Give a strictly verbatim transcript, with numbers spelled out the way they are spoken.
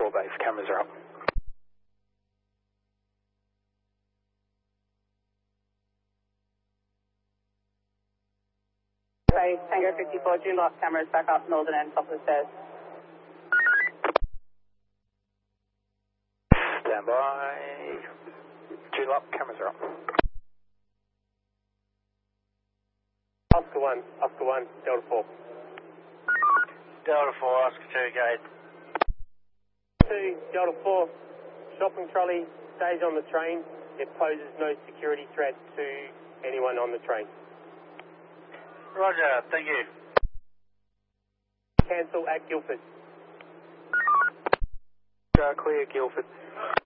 Control base, cameras are up. Right, Tango fifty-four, do lock cameras back up northern end, top of the stairs. Stand by. G lock, cameras are up. Oscar one, Oscar one, Delta four. Delta four, Oscar two, gate. two, Delta four, shopping trolley stays on the train. It poses no security threat to anyone on the train. Roger, thank you. Cancel at Guildford. Uh, clear, Guildford.